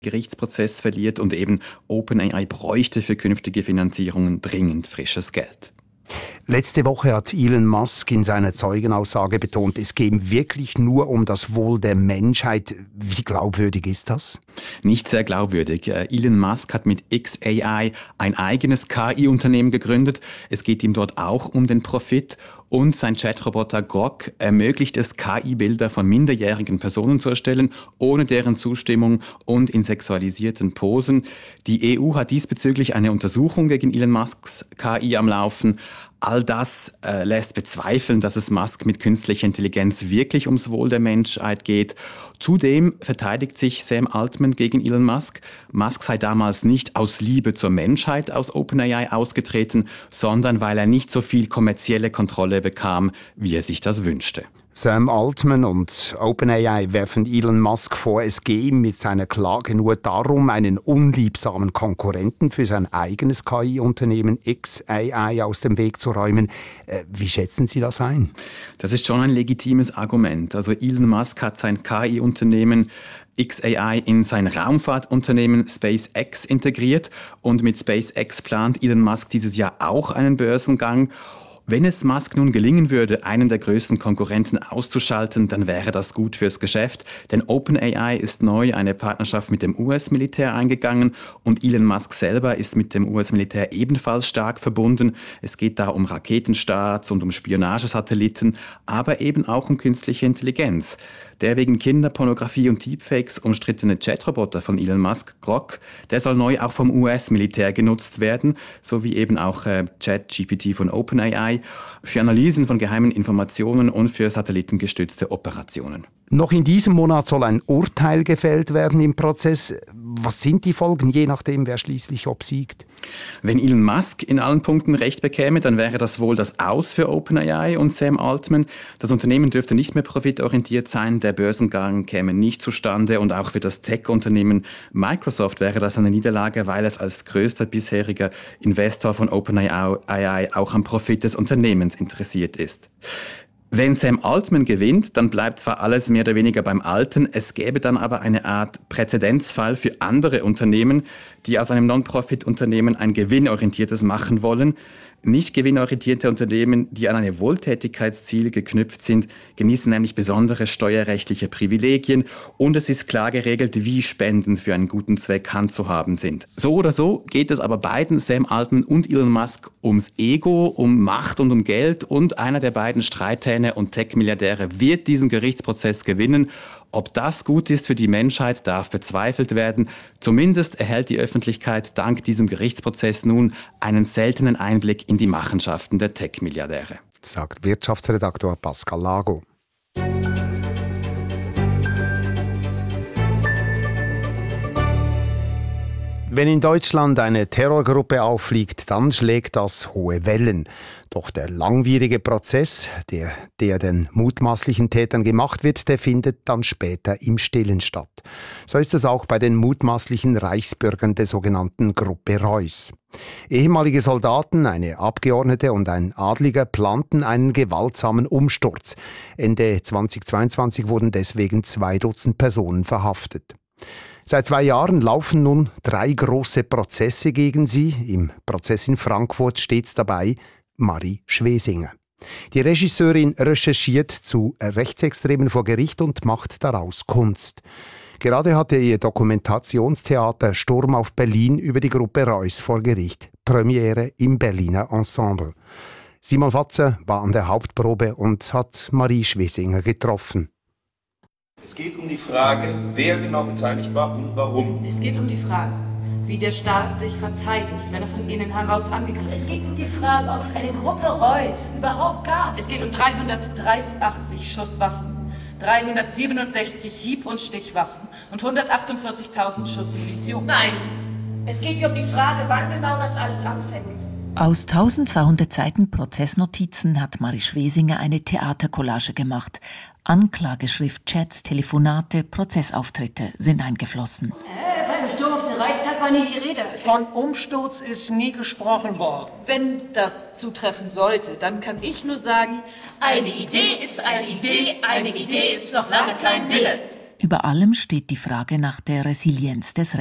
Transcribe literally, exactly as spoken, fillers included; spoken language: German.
Gerichtsprozess verliert und eben OpenAI bräuchte für künftige Finanzierungen dringend frisches Geld. Letzte Woche hat Elon Musk in seiner Zeugenaussage betont, es gehe wirklich nur um das Wohl der Menschheit. Wie glaubwürdig ist das? Nicht sehr glaubwürdig. Elon Musk hat mit X A I ein eigenes K I-Unternehmen gegründet. Es geht ihm dort auch um den Profit. Und sein Chatroboter Grok ermöglicht es, K I-Bilder von minderjährigen Personen zu erstellen, ohne deren Zustimmung und in sexualisierten Posen. Die E U hat diesbezüglich eine Untersuchung gegen Elon Musks K I am Laufen. All das äh, lässt bezweifeln, dass es Musk mit künstlicher Intelligenz wirklich ums Wohl der Menschheit geht. Zudem verteidigt sich Sam Altman gegen Elon Musk. Musk sei damals nicht aus Liebe zur Menschheit aus OpenAI ausgetreten, sondern weil er nicht so viel kommerzielle Kontrolle bekam, wie er sich das wünschte. Sam Altman und OpenAI werfen Elon Musk vor, es gehe ihm mit seiner Klage nur darum, einen unliebsamen Konkurrenten für sein eigenes K I-Unternehmen X A I aus dem Weg zu räumen. Äh, wie schätzen Sie das ein? Das ist schon ein legitimes Argument. Also Elon Musk hat sein K I-Unternehmen X A I in sein Raumfahrtunternehmen SpaceX integriert und mit SpaceX plant Elon Musk dieses Jahr auch einen Börsengang. Wenn es Musk nun gelingen würde, einen der größten Konkurrenten auszuschalten, dann wäre das gut fürs Geschäft, denn OpenAI ist neu eine Partnerschaft mit dem U S-Militär eingegangen und Elon Musk selber ist mit dem U S-Militär ebenfalls stark verbunden. Es geht da um Raketenstarts und um Spionagesatelliten, aber eben auch um künstliche Intelligenz. Der wegen Kinderpornografie und Deepfakes umstrittene Chatroboter von Elon Musk, Grok, der soll neu auch vom U S-Militär genutzt werden, sowie eben auch äh, ChatGPT von OpenAI für Analysen von geheimen Informationen und für satellitengestützte Operationen. Noch in diesem Monat soll ein Urteil gefällt werden im Prozess. Was sind die Folgen, je nachdem, wer schließlich obsiegt? Wenn Elon Musk in allen Punkten Recht bekäme, dann wäre das wohl das Aus für OpenAI und Sam Altman. Das Unternehmen dürfte nicht mehr profitorientiert sein, der Börsengang käme nicht zustande und auch für das Tech-Unternehmen Microsoft wäre das eine Niederlage, weil es als größter bisheriger Investor von OpenAI auch am Profit des Unternehmens interessiert ist. Wenn Sam Altman gewinnt, dann bleibt zwar alles mehr oder weniger beim Alten, es gäbe dann aber eine Art Präzedenzfall für andere Unternehmen, die aus einem Non-Profit-Unternehmen ein gewinnorientiertes machen wollen. Nicht gewinnorientierte Unternehmen, die an eine Wohltätigkeitsziel geknüpft sind, genießen nämlich besondere steuerrechtliche Privilegien und es ist klar geregelt, wie Spenden für einen guten Zweck handzuhaben sind. So oder so geht es aber beiden, Sam Altman und Elon Musk, ums Ego, um Macht und um Geld und einer der beiden Streithähne und Tech-Milliardäre wird diesen Gerichtsprozess gewinnen. Ob das gut ist für die Menschheit, darf bezweifelt werden. Zumindest erhält die Öffentlichkeit dank diesem Gerichtsprozess nun einen seltenen Einblick in die Machenschaften der Tech-Milliardäre. Sagt Wirtschaftsredaktor Pascal Lago. Wenn in Deutschland eine Terrorgruppe auffliegt, dann schlägt das hohe Wellen. Doch der langwierige Prozess, der, der den mutmaßlichen Tätern gemacht wird, der findet dann später im Stillen statt. So ist es auch bei den mutmaßlichen Reichsbürgern der sogenannten Gruppe Reuss. Ehemalige Soldaten, eine Abgeordnete und ein Adliger planten einen gewaltsamen Umsturz. Ende zweitausendzweiundzwanzig wurden deswegen zwei Dutzend Personen verhaftet. Seit zwei Jahren laufen nun drei große Prozesse gegen sie. Im Prozess in Frankfurt steht's dabei Marie Schwesinger. Die Regisseurin recherchiert zu Rechtsextremen vor Gericht und macht daraus Kunst. Gerade hatte ihr Dokumentationstheater Sturm auf Berlin über die Gruppe Reuss vor Gericht Premiere im Berliner Ensemble. Simon Fatzer war an der Hauptprobe und hat Marie Schwesinger getroffen. Es geht um die Frage, wer genau beteiligt war und warum. Es geht um die Frage, wie der Staat sich verteidigt, wenn er von innen heraus angegriffen wird. Es geht um die Frage, ob es eine Gruppe Reuss überhaupt gab. Es geht um dreihundertdreiundachtzig Schusswaffen, dreihundertsiebenundsechzig Hieb- und Stichwaffen und hundertachtundvierzigtausend Schuss Munition. Nein, es geht hier um die Frage, wann genau das alles anfängt. Aus eintausendzweihundert Seiten Prozessnotizen hat Marie Schwesinger eine Theatercollage gemacht. Anklageschrift, Chats, Telefonate, Prozessauftritte sind eingeflossen. Äh, von einem Sturm auf den Reichstag war nie die Rede. Von Umsturz ist nie gesprochen worden. Wenn das zutreffen sollte, dann kann ich nur sagen, eine Idee ist eine Idee, eine Idee ist noch lange kein Wille. Über allem steht die Frage nach der Resilienz des